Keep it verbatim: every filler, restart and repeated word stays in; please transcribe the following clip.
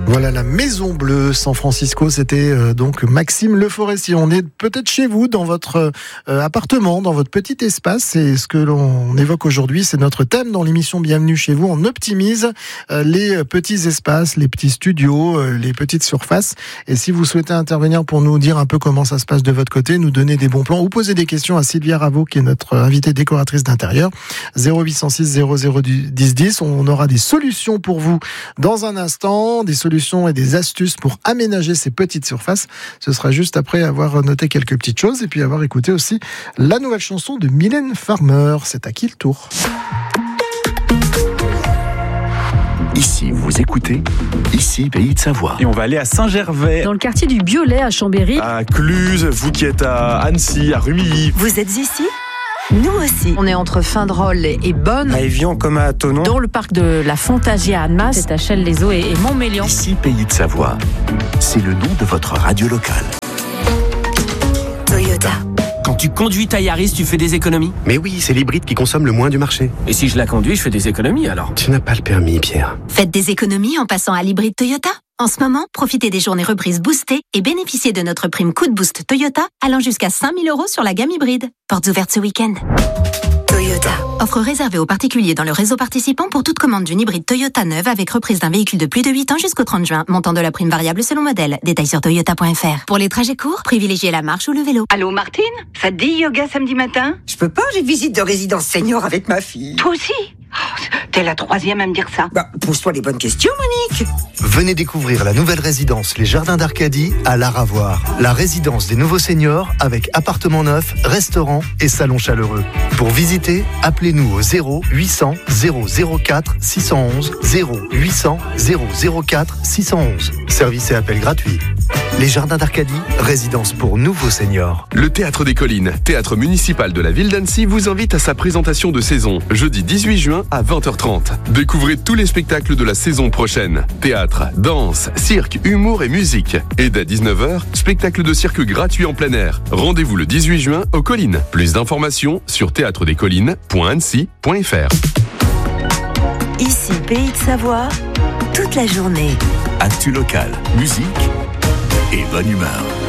Voilà la Maison Bleue San Francisco, c'était euh, donc Maxime Le Forestier. On est peut-être chez vous, dans votre euh, appartement, dans votre petit espace. Et ce que l'on évoque aujourd'hui, c'est notre thème dans l'émission Bienvenue chez vous. On optimise euh, les petits espaces, les petits studios, euh, les petites surfaces. Et si vous souhaitez intervenir pour nous dire un peu comment ça se passe de votre côté, nous donner des bons plans ou poser des questions à Sylvia Ravo, qui est notre invitée décoratrice d'intérieur, zéro huit cent six zéro zéro dix dix. On aura des solutions pour vous dans un instant, des solutions et des astuces pour aménager ces petites surfaces. Ce sera juste après avoir noté quelques petites choses et puis avoir écouté aussi la nouvelle chanson de Mylène Farmer. C'est à qui le tour ? Ici, vous écoutez, ici, Pays de Savoie. Et on va aller à Saint-Gervais. Dans le quartier du Biolay à Chambéry. À Cluse, vous qui êtes à Annecy, à Rumilly. Vous êtes ici ? Nous aussi. On est entre Fin-de-Rôle et Bonne. À Évian comme à Thonon. Dans le parc de la Fontagie à Annemasse. C'est à Chelles-les-Eaux et Montmélian. Ici, Pays de Savoie. C'est le nom de votre radio locale. Toyota. Quand tu conduis ta Yaris, tu fais des économies ? Mais oui, c'est l'hybride qui consomme le moins du marché. Et si je la conduis, je fais des économies alors ? Tu n'as pas le permis, Pierre. Faites des économies en passant à l'hybride Toyota. En ce moment, profitez des journées reprises boostées et bénéficiez de notre prime Coup de Boost Toyota allant jusqu'à cinq mille euros sur la gamme hybride. Portes ouvertes ce week-end. Toyota. Offre réservée aux particuliers dans le réseau participant pour toute commande d'une hybride Toyota neuve avec reprise d'un véhicule de plus de huit ans jusqu'au trente juin. Montant de la prime variable selon modèle. Détails sur toyota point f r. Pour les trajets courts, privilégiez la marche ou le vélo. Allô Martine ? Ça te dit yoga samedi matin ? Je peux pas, j'ai visite de résidence senior avec ma fille. Toi aussi ? Oh, t'es la troisième à me dire ça. Bah, pose-toi les bonnes questions, Monique. Venez découvrir la nouvelle résidence Les Jardins d'Arcadie à Laravoir. La résidence des nouveaux seniors avec appartement neuf, restaurant et salon chaleureux. Pour visiter, appelez-nous au zéro huit cents zéro zéro quatre six cent onze, zéro huit cents zéro zéro quatre six cent onze. Service et appel gratuit. Les Jardins d'Arcadie, résidence pour nouveaux seniors. Le Théâtre des Collines, théâtre municipal de la ville d'Annecy, vous invite à sa présentation de saison, jeudi dix-huit juin à vingt heures trente. Découvrez tous les spectacles de la saison prochaine. Théâtre, danse, cirque, humour et musique. Et dès dix-neuf heures, spectacle de cirque gratuit en plein air. Rendez-vous le dix-huit juin aux Collines. Plus d'informations sur théâtre des collines point annecy point f r. Ici, Pays de Savoie, toute la journée. Actu local, musique et bonne humeur.